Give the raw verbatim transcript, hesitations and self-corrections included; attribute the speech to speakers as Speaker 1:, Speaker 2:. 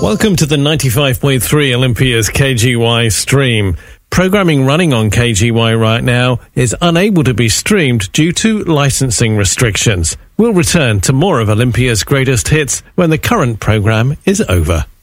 Speaker 1: Welcome to the ninety-five point three Olympia's K G Y stream. Programming running on K G Y right now is unable to be streamed due to licensing restrictions. We'll return to more of Olympia's greatest hits when the current program is over.